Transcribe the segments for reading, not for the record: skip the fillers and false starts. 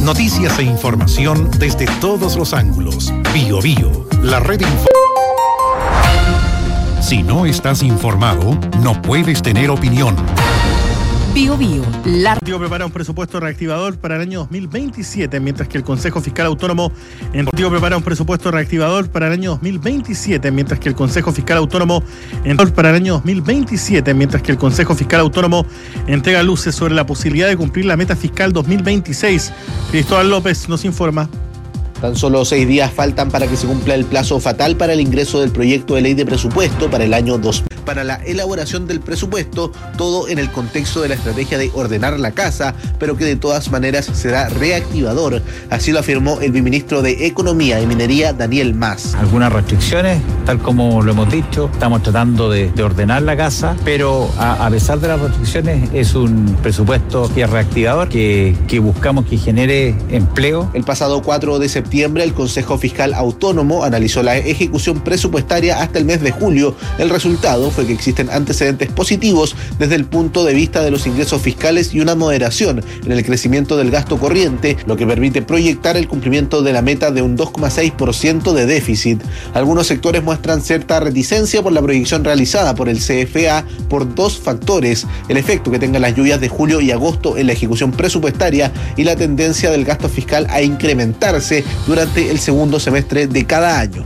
Noticias e información desde todos los ángulos. BioBio, la red Si no estás informado, no puedes tener opinión. BioBio, la... El Ejecutivo prepara un presupuesto reactivador para el año 2027, mientras que el Consejo Fiscal Autónomo para el año 2027, mientras que el Consejo Fiscal Autónomo entrega luces sobre la posibilidad de cumplir la meta fiscal 2026. Cristóbal López nos informa. Tan solo 6 días faltan para que se cumpla el plazo fatal para el ingreso del proyecto de ley de presupuesto para el año 2000. Para la elaboración del presupuesto, todo en el contexto de la estrategia de ordenar la casa, pero que de todas maneras será reactivador. Así lo afirmó el viceministro de Economía y Minería, Daniel Mas. Algunas restricciones, tal como lo hemos dicho, estamos tratando de ordenar la casa, pero a pesar de las restricciones es un presupuesto que es reactivador, que buscamos que genere empleo. El pasado 4 de septiembre, el Consejo Fiscal Autónomo analizó la ejecución presupuestaria hasta el mes de julio. El resultado fue que existen antecedentes positivos desde el punto de vista de los ingresos fiscales y una moderación en el crecimiento del gasto corriente, lo que permite proyectar el cumplimiento de la meta de un 2,6% de déficit. Algunos sectores muestran cierta reticencia por la proyección realizada por el CFA por 2 factores: el efecto que tengan las lluvias de julio y agosto en la ejecución presupuestaria y la tendencia del gasto fiscal a incrementarse durante el segundo semestre de cada año.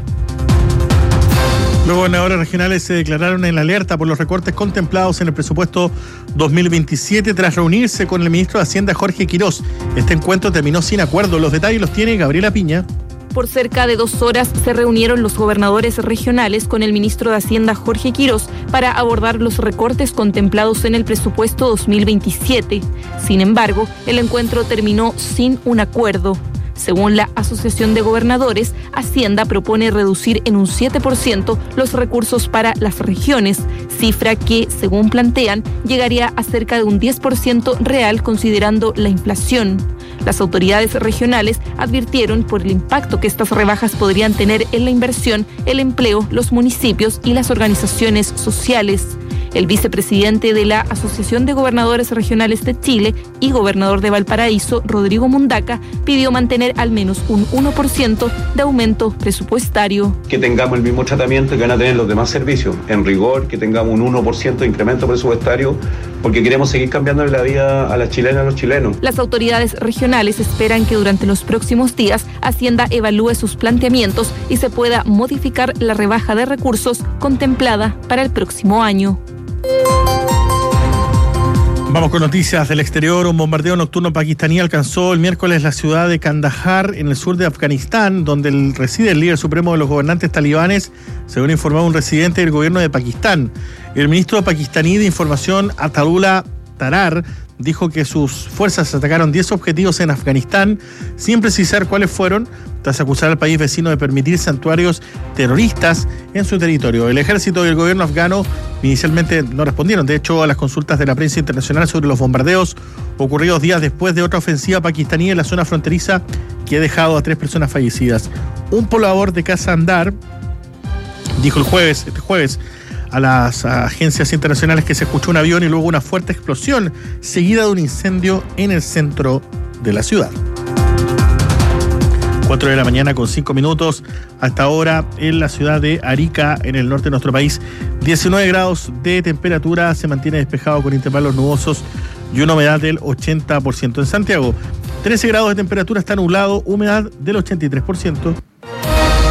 Los gobernadores regionales se declararon en alerta por los recortes contemplados en el presupuesto 2027 tras reunirse con el ministro de Hacienda, Jorge Quirós. Este encuentro terminó sin acuerdo. Los detalles los tiene Gabriela Piña. Por cerca de 2 horas se reunieron los gobernadores regionales con el ministro de Hacienda, Jorge Quirós, para abordar los recortes contemplados en el presupuesto 2027. Sin embargo, el encuentro terminó sin un acuerdo. Según la Asociación de Gobernadores, Hacienda propone reducir en un 7% los recursos para las regiones, cifra que, según plantean, llegaría a cerca de un 10% real considerando la inflación. Las autoridades regionales advirtieron por el impacto que estas rebajas podrían tener en la inversión, el empleo, los municipios y las organizaciones sociales. El vicepresidente de la Asociación de Gobernadores Regionales de Chile y gobernador de Valparaíso, Rodrigo Mundaca, pidió mantener al menos un 1% de aumento presupuestario. Que tengamos el mismo tratamiento que van a tener los demás servicios. En rigor, que tengamos un 1% de incremento presupuestario, porque queremos seguir cambiando la vida a las chilenas y a los chilenos. Las autoridades regionales esperan que durante los próximos días Hacienda evalúe sus planteamientos y se pueda modificar la rebaja de recursos contemplada para el próximo año. Vamos con noticias del exterior. Un bombardeo nocturno pakistaní alcanzó el miércoles la ciudad de Kandahar, en el sur de Afganistán, donde reside el líder supremo de los gobernantes talibanes, según informó un residente del gobierno de Pakistán. El ministro pakistaní de Información, Ataullah Tarar, dijo que sus fuerzas atacaron 10 objetivos en Afganistán, sin precisar cuáles fueron, tras acusar al país vecino de permitir santuarios terroristas en su territorio. El ejército y el gobierno afgano inicialmente no respondieron, de hecho, a las consultas de la prensa internacional sobre los bombardeos ocurridos días después de otra ofensiva pakistaní en la zona fronteriza que ha dejado a 3 personas fallecidas. Un poblador de Casa Andar dijo este jueves, a las agencias internacionales que se escuchó un avión y luego una fuerte explosión seguida de un incendio en el centro de la ciudad. 4 de la mañana con 5 minutos. Hasta ahora en la ciudad de Arica, en el norte de nuestro país, 19 grados de temperatura, se mantiene despejado con intervalos nubosos y una humedad del 80%. En Santiago, 13 grados de temperatura, está nublado, humedad del 83%.